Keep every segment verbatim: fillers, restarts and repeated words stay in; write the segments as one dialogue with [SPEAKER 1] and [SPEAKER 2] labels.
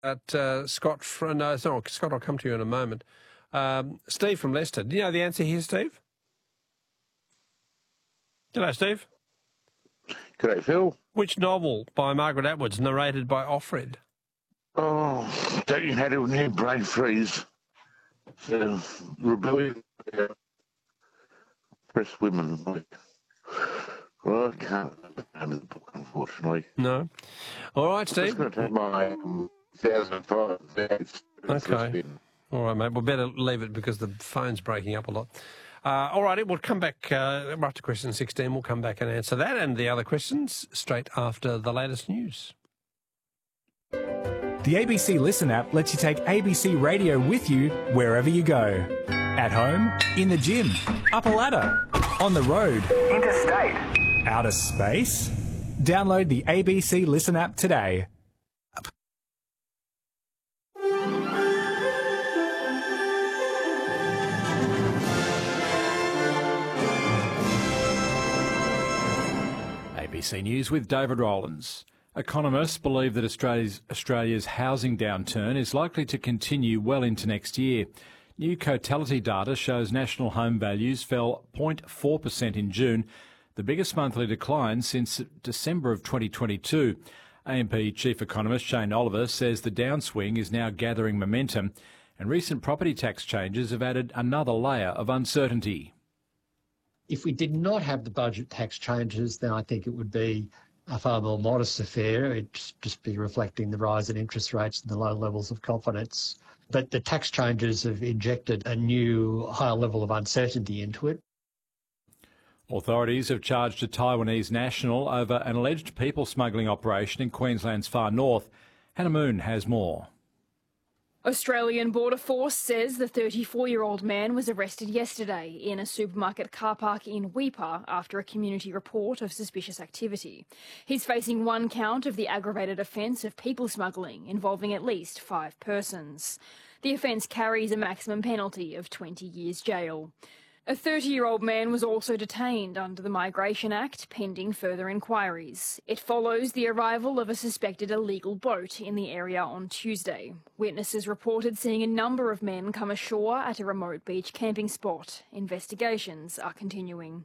[SPEAKER 1] At uh, Scott, from, no, it's not Scott. I'll come to you in a moment. Um, Steve from Leicester. Do you know the answer here, Steve? Hello, Steve.
[SPEAKER 2] G'day, Phil.
[SPEAKER 1] Which novel by Margaret Atwood, narrated by Offred?
[SPEAKER 2] Oh, don't you have a new brain freeze? So, rebellion, uh, press women. Like, well, I can't remember the book, unfortunately.
[SPEAKER 1] No. All right, Steve.
[SPEAKER 2] I'm just going to take my um, two thousand five.
[SPEAKER 1] Okay. All right, mate. We'll better leave it because the phone's breaking up a lot. Uh, all right, we'll come back uh, right to question sixteen. We'll come back and answer that and the other questions straight after the latest news.
[SPEAKER 3] The A B C Listen app lets you take A B C Radio with you wherever you go. At home, in the gym, up a ladder, on the road, interstate, outer space. Download the A B C Listen app today.
[SPEAKER 4] A B C News with David Rowlands. Economists believe that Australia's, Australia's housing downturn is likely to continue well into next year. New Cotality data shows national home values fell zero point four percent in June, the biggest monthly decline since December of twenty twenty-two. A M P Chief Economist Shane Oliver says the downswing is now gathering momentum, and recent property tax changes have added another layer of uncertainty.
[SPEAKER 5] If we did not have the budget tax changes, then I think it would be a far more modest affair. It'd just be reflecting the rise in interest rates and the low levels of confidence. But the tax changes have injected a new higher level of uncertainty into it.
[SPEAKER 4] Authorities have charged a Taiwanese national over an alleged people smuggling operation in Queensland's far north. Hannah Moon has more.
[SPEAKER 6] Australian Border Force says the thirty-four-year-old man was arrested yesterday in a supermarket car park in Weipa after a community report of suspicious activity. He's facing one count of the aggravated offence of people smuggling involving at least five persons. The offence carries a maximum penalty of twenty years jail. A thirty-year-old man was also detained under the Migration Act pending further inquiries. It follows the arrival of a suspected illegal boat in the area on Tuesday. Witnesses reported seeing a number of men come ashore at a remote beach camping spot. Investigations are continuing.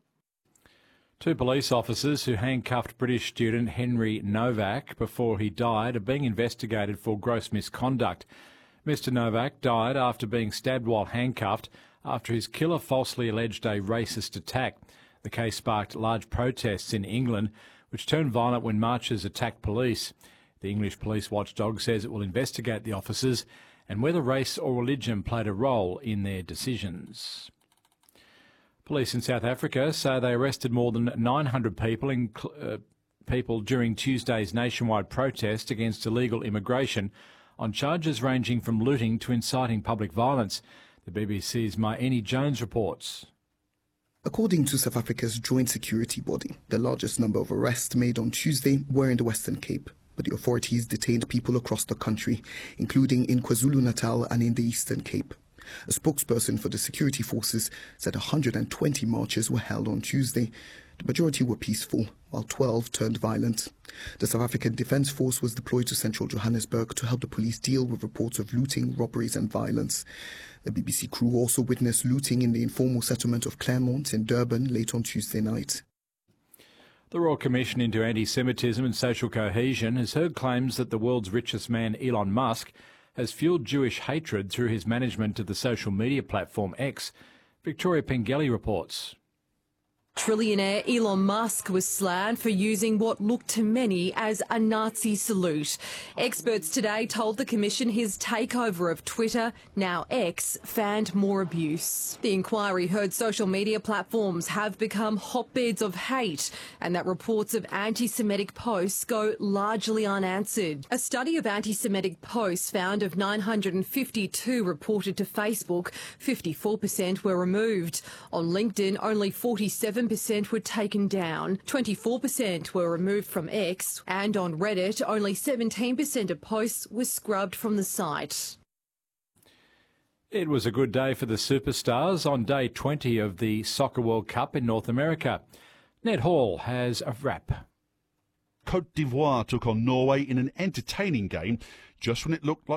[SPEAKER 4] Two police officers who handcuffed British student Henry Novak before he died are being investigated for gross misconduct. Mister Novak died after being stabbed while handcuffed after his killer falsely alleged a racist attack. The case sparked large protests in England, which turned violent when marchers attacked police. The English police watchdog says it will investigate the officers and whether race or religion played a role in their decisions. Police in South Africa say they arrested more than nine hundred people, in, uh, people during Tuesday's nationwide protest against illegal immigration on charges ranging from looting to inciting public violence. The B B C's Maeni Jones reports.
[SPEAKER 7] According to South Africa's joint security body, the largest number of arrests made on Tuesday were in the Western Cape, but the authorities detained people across the country, including in KwaZulu-Natal and in the Eastern Cape. A spokesperson for the security forces said one hundred twenty marches were held on Tuesday. The majority were peaceful, while twelve turned violent. The South African Defence Force was deployed to central Johannesburg to help the police deal with reports of looting, robberies and violence. The B B C crew also witnessed looting in the informal settlement of Claremont in Durban late on Tuesday night.
[SPEAKER 4] The Royal Commission into Anti-Semitism and Social Cohesion has heard claims that the world's richest man, Elon Musk, has fueled Jewish hatred through his management of the social media platform X. Victoria Pengelly reports.
[SPEAKER 8] Trillionaire Elon Musk was slammed for using what looked to many as a Nazi salute. Experts today told the Commission his takeover of Twitter, now X, fanned more abuse. The inquiry heard social media platforms have become hotbeds of hate and that reports of anti-Semitic posts go largely unanswered. A study of anti-Semitic posts found of nine hundred fifty-two reported to Facebook, fifty-four percent were removed. On LinkedIn, only forty-seven percent were taken down, twenty-four percent were removed from X, and on Reddit, only seventeen percent of posts were scrubbed from the site.
[SPEAKER 4] It was a good day for the superstars on day twenty of the Soccer World Cup in North America. Ned Hall has a wrap.
[SPEAKER 9] Côte d'Ivoire took on Norway in an entertaining game. just when it looked like